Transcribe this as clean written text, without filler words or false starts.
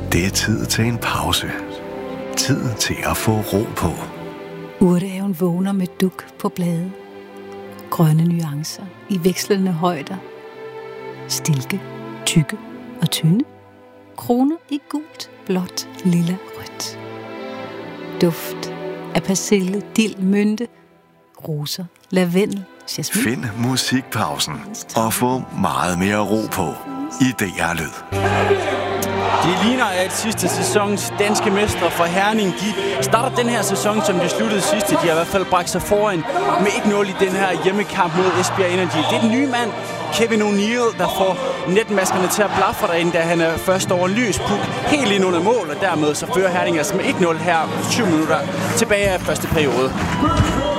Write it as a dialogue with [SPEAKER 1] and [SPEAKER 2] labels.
[SPEAKER 1] Det er tid til en pause. Tid til at få ro på.
[SPEAKER 2] Urtehaven vågner med duk på blade. Grønne nuancer i vekslende højder. Stilke, tykke og tynde. Kroner i gult, blåt, lilla, rødt. Duft af persille, dild, mynte, roser, lavendel, jasmin.
[SPEAKER 1] Find musikpausen og få meget mere ro på i DR Lyd.
[SPEAKER 3] De ligner, at sidste sæsons danske mestre fra Herning, de starter den her sæson, som de sluttede sidste. De har i hvert fald bragt sig foran med 1-0 i den her hjemmekamp mod Esbjerg Energy. Det er den nye mand, Kevin O'Neill, der får netmaskerne til at blaffe derinde, da han er først over en lys puk helt ind under mål, og dermed så fører Herning altså med 1-0 her 7 minutter tilbage af første periode.